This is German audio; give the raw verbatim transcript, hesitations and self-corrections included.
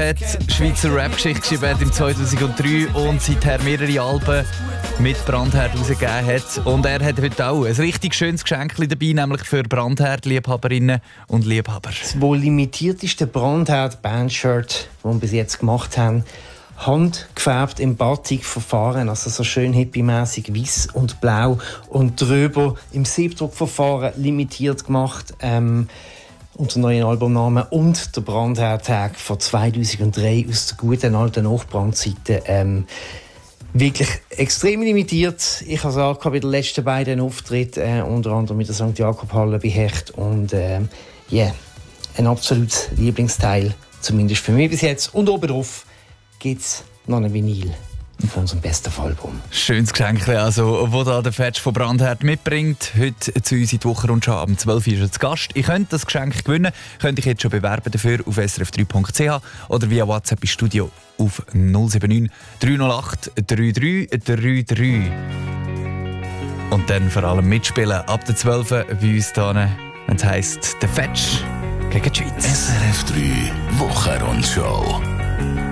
hat Schweizer Rap-Geschichte geschrieben hat im zweitausenddrei und seither mehrere Alben mit Brandherd rausgegeben hat. Und er hat heute auch ein richtig schönes Geschenk dabei, nämlich für Brandherd-Liebhaberinnen und Liebhaber. Das wohl limitierteste Brandherd-Bandshirt, das wir bis jetzt gemacht haben. Handgefärbt im Batik-Verfahren, also so schön hippie-mässig weiß und blau. Und drüber im Siebdruckverfahren limitiert gemacht. Ähm, unser neuen Albumnamen und der Brandherd-Tag von zweitausenddrei aus der guten alten Nachbrandzeiten. Ähm, wirklich extrem limitiert. Ich habe es auch bei den letzten beiden Auftritten, äh, unter anderem mit der Sankt Jakob-Halle bei Hecht. Und ja, äh, yeah, ein absolutes Lieblingsteil, zumindest für mich bis jetzt. Und oben drauf gibt es noch ein Vinyl von unserem besten Album. Schönes Geschenk, also, wo da der Fetch von Brandherd mitbringt. Heute zu uns in die Wochenrundschau am zwölf Uhr ist er zu Gast. Ich könnte das Geschenk gewinnen, könnte ich jetzt schon bewerben dafür auf s r f drei punkt c h oder via WhatsApp im Studio auf null sieben neun drei null acht drei drei drei drei. Und dann vor allem mitspielen ab der zwölf Uhr bei uns hier, wenn es heisst «Der Fetch gegen die Schweiz». S R F drei Wochenrundschau.